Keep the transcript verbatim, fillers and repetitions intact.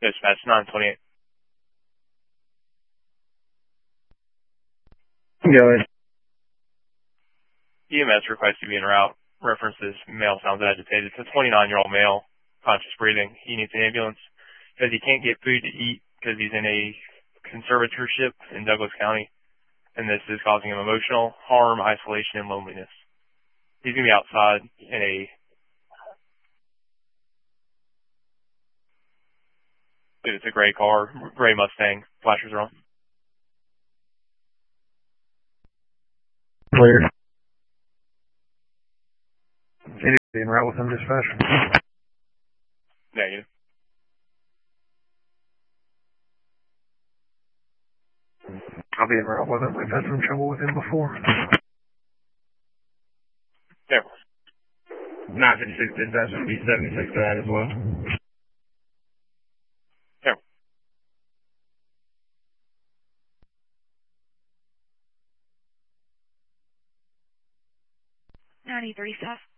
Dispatch nine twenty-eight. Go ahead. E M S requests to be en route. References male sounds agitated. It's a twenty-nine-year-old male, conscious breathing. He needs an ambulance because he can't get food to eat because he's in a conservatorship in Douglas County, and this is causing him emotional harm, isolation, and loneliness. He's going to be outside in a Dude, it's a gray car, gray Mustang. Flashers are on. Clear. Anybody en route with him, dispatch? Negative. I'll be en route with him. We've had some trouble with him before. Yeah. nine fifty-six dispatch will be seventy-six for that as well. Yeah. ninety-three South.